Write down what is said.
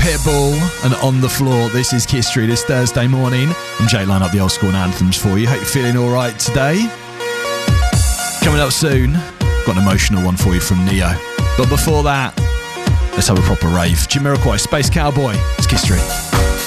Pitbull and On the Floor. This is Kiss Street this Thursday morning. I'm Jay, line up the old school anthems for you. Hope you're feeling alright today. Coming up soon, got an emotional one for you from Neo. But before that, let's have a proper rave. Jamiroquai, Space Cowboy. It's Kiss Street.